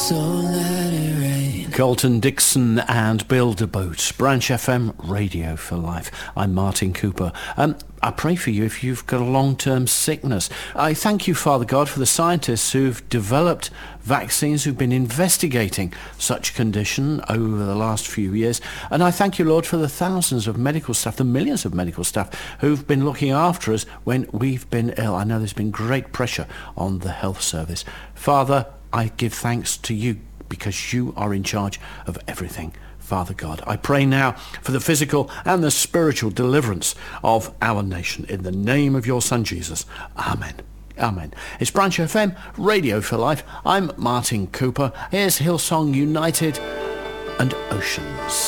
so let it rain. Colton Dixon and Bill DeBoot, Branch FM Radio for Life. I'm Martin Cooper. I pray for you if you've got a long-term sickness. I thank you, Father God, for the scientists who've developed vaccines, who've been investigating such condition over the last few years. And I thank you, Lord, for the thousands of medical staff, the millions of medical staff who've been looking after us when we've been ill. I know there's been great pressure on the health service. Father, I give thanks to you because you are in charge of everything. Father God, I pray now for the physical and the spiritual deliverance of our nation. In the name of your Son, Jesus. Amen. Amen. It's Branch FM, Radio for Life. I'm Martin Cooper. Here's Hillsong United and Oceans.